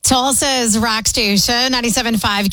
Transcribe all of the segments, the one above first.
Tulsa's Rock Station, 97.5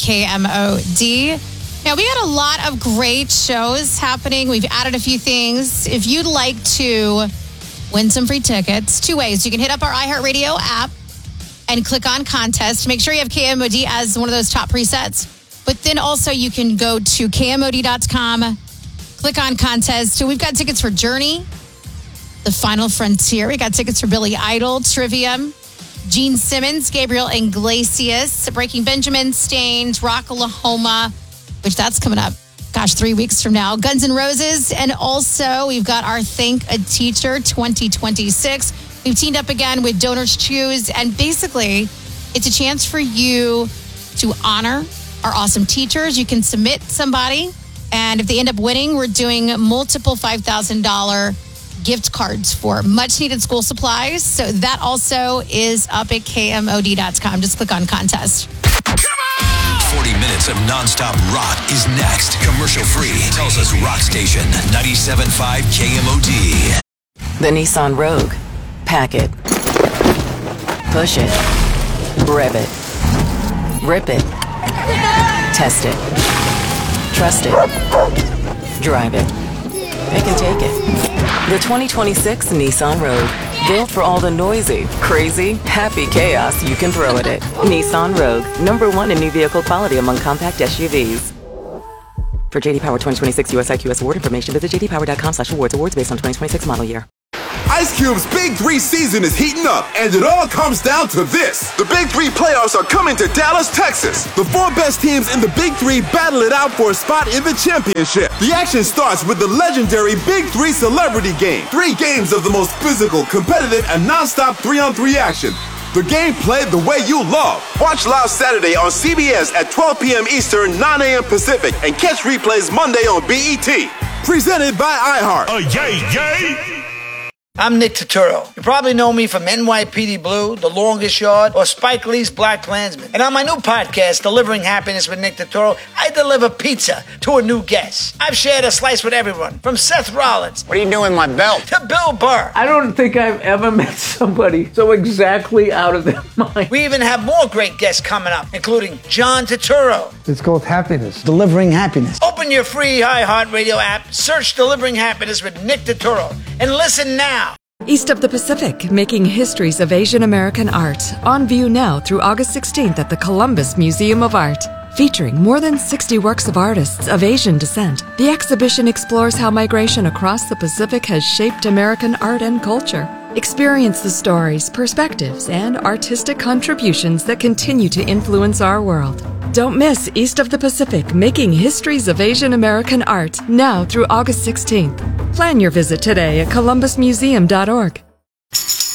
KMOD. Now, we got a lot of great shows happening. We've added a few things. If you'd like to win some free tickets, two ways. You can hit up our iHeartRadio app and click on contest. Make sure you have KMOD as one of those top presets. But then also you can go to KMOD.com, click on contest. So we've got tickets for Journey, The Final Frontier. We got tickets for Billy Idol, Trivium, Gene Simmons, Gabriel Iglesias, Breaking Benjamin, Stains, Rocklahoma, which that's coming up, 3 weeks from now. Guns N' Roses. And also we've got our Thank a Teacher 2026. We've teamed up again with Donors Choose. And basically, it's a chance for you to honor our awesome teachers. You can submit somebody. And if they end up winning, we're doing multiple $5,000 gift cards for much needed school supplies. So that also is up at KMOD.com. Just click on contest. 40 minutes of nonstop rock is next. Commercial free. Tulsa's Rock Station, 97.5 KMOD. The Nissan Rogue. Pack it. Push it. Rev it. Rip it. Test it. Trust it. Drive it. Pick and take it. The 2026 Nissan Rogue. Built for all the noisy, crazy, happy chaos you can throw at it. Nissan Rogue. #1 in new vehicle quality among compact SUVs. For JD Power 2026 US IQS award information, visit jdpower.com/awards. Awards based on 2026 model year. Ice Cube's Big 3 season is heating up, and it all comes down to this. The Big 3 playoffs are coming to Dallas, Texas. The 4 best teams in the Big 3 battle it out for a spot in the championship. The action starts with the legendary Big 3 Celebrity Game. 3 games of the most physical, competitive, and non-stop 3-on-3 action. The game played the way you love. Watch live Saturday on CBS at 12 p.m. Eastern, 9 a.m. Pacific, and catch replays Monday on BET. Presented by iHeart. Yay! I'm Nick Turturro. You probably know me from NYPD Blue, The Longest Yard, or Spike Lee's Black Klansman. And on my new podcast, Delivering Happiness with Nick Turturro, I deliver pizza to a new guest. I've shared a slice with everyone, from Seth Rollins. What are you doing with my belt? To Bill Burr. I don't think I've ever met somebody so exactly out of their mind. We even have more great guests coming up, including John Turturro. It's called Happiness. Delivering Happiness. Open your free iHeartRadio app, search Delivering Happiness with Nick Turturro, and listen now. East of the Pacific, Making Histories of Asian American Art. On view now through August 16th at the Columbus Museum of Art. Featuring more than 60 works of artists of Asian descent, the exhibition explores how migration across the Pacific has shaped American art and culture. Experience the stories, perspectives, and artistic contributions that continue to influence our world. Don't miss East of the Pacific, Making Histories of Asian American Art, now through August 16th. Plan your visit today at columbusmuseum.org.